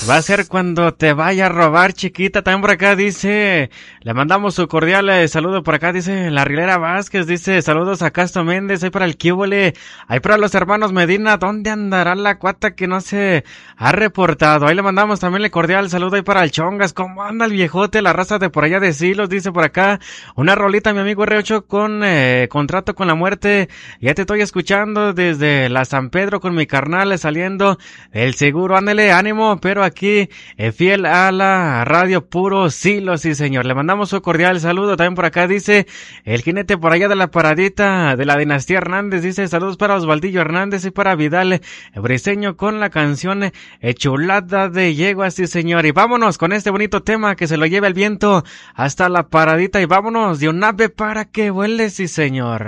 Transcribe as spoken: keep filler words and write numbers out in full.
Va a ser cuando te vaya a robar, chiquita. También por acá dice, le mandamos su cordial eh, saludo por acá, dice la Rilera Vázquez, dice, saludos a Casto Méndez, ahí para el Cúbole, ahí para los hermanos Medina, ¿dónde andará la cuata que no se ha reportado? Ahí le mandamos también el cordial saludo ahí para el Chongas, ¿cómo anda el viejote, la raza de por allá de Silos? Dice por acá, una rolita, mi amigo R ocho con eh, contrato con la muerte, ya te estoy escuchando desde la San Pedro con mi carnal saliendo el seguro, ándale, ánimo, pero aquí eh, fiel a la radio puro Silos, sí señor, le mandamos su cordial saludo, también por acá dice el jinete por allá de la paradita de la dinastía Hernández, dice saludos para Osvaldillo Hernández y para Vidal Briseño con la canción eh, Chulada de Yegua, sí señor, y vámonos con este bonito tema que se lo lleve el viento hasta la paradita y vámonos de un ave para que vuele, sí señor.